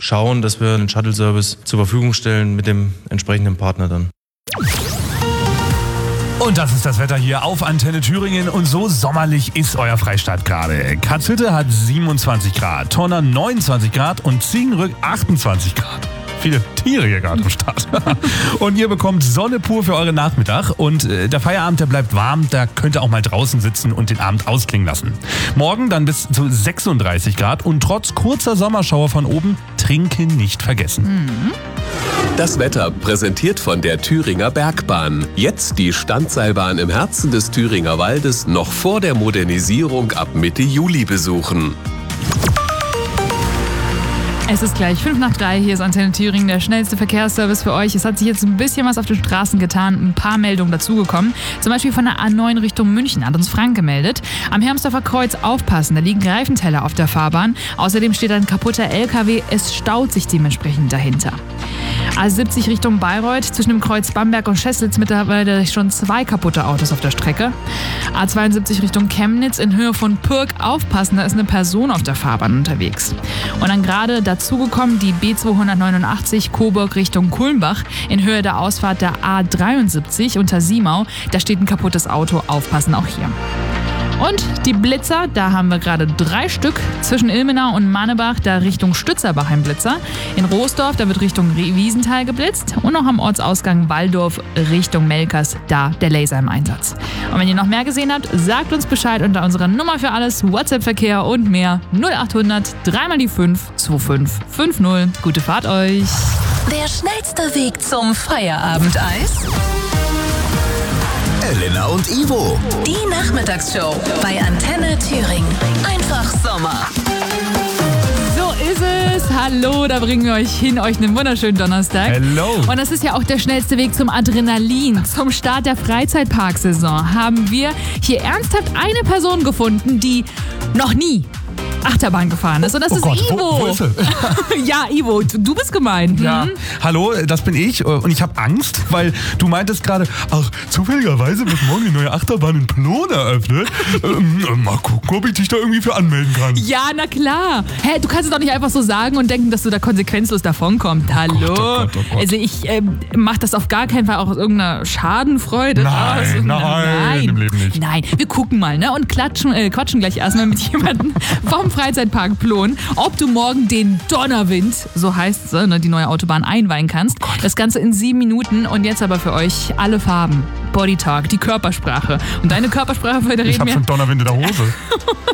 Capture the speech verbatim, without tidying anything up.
schauen, dass wir einen Shuttle-Service zur Verfügung stellen mit dem entsprechenden Partner dann. Und das ist das Wetter hier auf Antenne Thüringen und so sommerlich ist euer Freistaat gerade. Katzhütte hat siebenundzwanzig Grad, Tonner neunundzwanzig Grad und Ziegenrück achtundzwanzig Grad. Viele Tiere hier gerade am Start. Und ihr bekommt Sonne pur für euren Nachmittag und äh, der Feierabend, der bleibt warm, da könnt ihr auch mal draußen sitzen und den Abend ausklingen lassen. Morgen dann bis zu sechsunddreißig Grad und trotz kurzer Sommerschauer von oben, trinken nicht vergessen. Mhm. Das Wetter präsentiert von der Thüringer Bergbahn. Jetzt die Standseilbahn im Herzen des Thüringer Waldes noch vor der Modernisierung ab Mitte Juli besuchen. Es ist gleich fünf nach drei, hier ist Antenne Thüringen, der schnellste Verkehrsservice für euch. Es hat sich jetzt ein bisschen was auf den Straßen getan, ein paar Meldungen dazugekommen. Zum Beispiel von der A neun Richtung München, hat uns Frank gemeldet. Am Hermsdorfer Kreuz aufpassen, da liegen Reifenteller auf der Fahrbahn. Außerdem steht ein kaputter L K W, es staut sich dementsprechend dahinter. A siebzig Richtung Bayreuth, zwischen dem Kreuz Bamberg und Schesselitz mittlerweile schon zwei kaputte Autos auf der Strecke. A zweiundsiebzig Richtung Chemnitz, in Höhe von Pürg aufpassen, da ist eine Person auf der Fahrbahn unterwegs. Und dann gerade dazugekommen die B zweihundertneunundachtzig Coburg Richtung Kulmbach, in Höhe der Ausfahrt der A dreiundsiebzig unter Siemau, da steht ein kaputtes Auto, aufpassen auch hier. Und die Blitzer, da haben wir gerade drei Stück. Zwischen Ilmenau und Mannebach, da Richtung Stützerbach ein Blitzer. In Roosdorf, da wird Richtung Wiesenthal geblitzt. Und noch am Ortsausgang Walldorf Richtung Melkers, da der Laser im Einsatz. Und wenn ihr noch mehr gesehen habt, sagt uns Bescheid unter unserer Nummer für alles, WhatsApp-Verkehr und mehr null achthundert drei mal die fünf zwei fünf fünf null. Gute Fahrt euch! Der schnellste Weg zum Feierabendeis? Elena und Ivo. Die Nachmittagsshow bei Antenne Thüringen. Einfach Sommer. So ist es. Hallo, da bringen wir euch hin, euch einen wunderschönen Donnerstag. Hello. Und das ist ja auch der schnellste Weg zum Adrenalin. Zum Start der Freizeitparksaison haben wir hier ernsthaft eine Person gefunden, die noch nie Achterbahn gefahren ist. Und das oh ist Gott, Ivo. Wo, wo ist er? Ja, Ivo, du bist gemeint. Ja. Hm? Hallo, das bin ich und ich habe Angst, weil du meintest gerade, ach, zufälligerweise wird morgen die neue Achterbahn in Plon eröffnet. ähm, mal gucken, ob ich dich da irgendwie für anmelden kann. Ja, na klar. Hä, du kannst es doch nicht einfach so sagen und denken, dass du da konsequenzlos davonkommst. Hallo. Oh Gott, oh Gott, oh Gott. Also ich ähm, mach das auf gar keinen Fall auch aus irgendeiner Schadenfreude. Nein, aus irgendeiner- nein, nein, im Leben nicht. Nein, wir gucken mal, ne? Und klatschen, äh, quatschen gleich erstmal mit jemandem vom Freizeitpark Plon, ob du morgen den Donnerwind, so heißt es, ne, die neue Autobahn einweihen kannst. Oh Das Ganze in sieben Minuten und jetzt aber für euch alle Farben. Body Talk, die Körpersprache. Und deine Körpersprache, für die Ich reden habe wir... schon Donnerwind in der Hose.